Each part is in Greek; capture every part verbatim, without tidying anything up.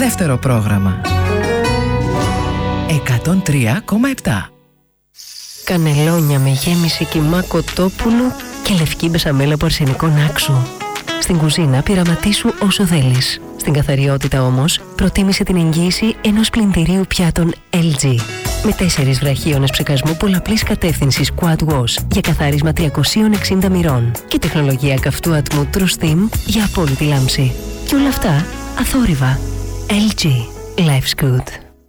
Δεύτερο πρόγραμμα. εκατόν τρία κόμμα επτά. Κανελόνια με γέμιση κιμά κοτόπουλου και λευκή μπεσαμέλα από αρσενικό νάξου. Στην κουζίνα πειραματίσου όσο θέλεις. Στην καθαριότητα όμως, προτίμησε την εγγύηση ενός πλυντηρίου πιάτων ελ τζι. Με τέσσερις βραχίονες ψεκασμού πολλαπλής κατεύθυνσης Quad Wash για καθάρισμα τριακόσια εξήντα μοιρών και τεχνολογία καυτού ατμού True Steam για απόλυτη λάμψη. Και όλα αυτά αθόρυβα. ελ τζι. Life's good.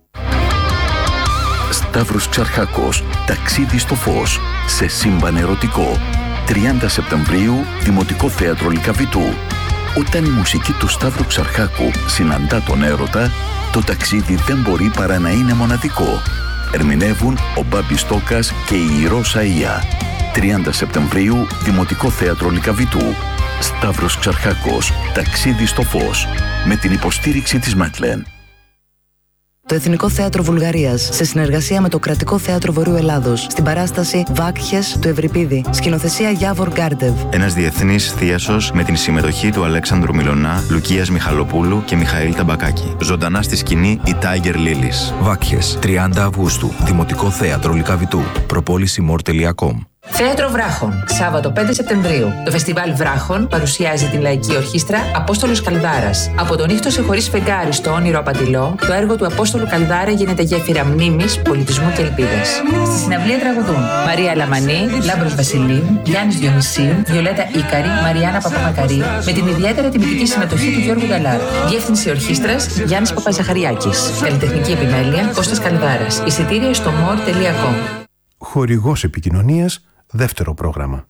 Σταύρος Ξαρχάκος, ταξίδι στο φως, σε σύμπαν ερωτικό. τριάντα Σεπτεμβρίου, Δημοτικό Θέατρο Λυκαβητού. Όταν η μουσική του Σταύρου Ξαρχάκου συναντά τον έρωτα, το ταξίδι δεν μπορεί παρά να είναι μοναδικό. Ερμηνεύουν ο Μπάμπης Τόκας και η Ρώσα Ία. τριάντα Σεπτεμβρίου, Δημοτικό Θέατρο Λυκαβητού. Σταύρος Ξαρχάκος, ταξίδι στο φως, με την υποστήριξη της Μέτλεν. Το Εθνικό Θέατρο Βουλγαρίας, σε συνεργασία με το Κρατικό Θέατρο Βορείου Ελλάδος, στην παράσταση Βάκχες του Ευρυπίδη, σκηνοθεσία Γιάβορ Γκάρντεβ. Ένας διεθνής θίασος με την συμμετοχή του Αλέξανδρου Μιλωνά, Λουκίας Μιχαλοπούλου και Μιχαήλ Ταμπακάκη. Ζωντανά στη σκηνή η Tiger Lilies. Βάκχες, τριάντα Αυγούστου, Δημοτικό Θέατρο Λυκαβητού. προπόληση μορ τελεία κομ. Θέατρο Βράχων, Σάββατο πέντε Σεπτεμβρίου. Το Φεστιβάλ Βράχων παρουσιάζει την λαϊκή ορχήστρα Απόστολος Καλδάρας. Από τον ήχτο σε χωρίς φεγγάρι στο όνειρο απαντηλό, το έργο του Απόστολου Καλδάρα γίνεται γέφυρα μνήμης, πολιτισμού και ελπίδας. Στη συναυλία τραγουδούν Μαρία Λαμανή, Λάμπρος Βασιλείου, Γιάννης Διονυσίου, Βιολέτα Ίκαρη, Μαριάννα Παπαμακαρή, με την ιδιαίτερα τιμητική συμμετοχή του Γιώργου Νταλάρα. Διεύθυνση ορχήστρας Γιάννης Παπαζαχαριάκης. Καλλιτεχνική επιμέλεια Κώστας Καλδάρας. Εισιτήρια στο μορ τελεία κομ. Χορηγός επικοινωνίας, δεύτερο πρόγραμμα.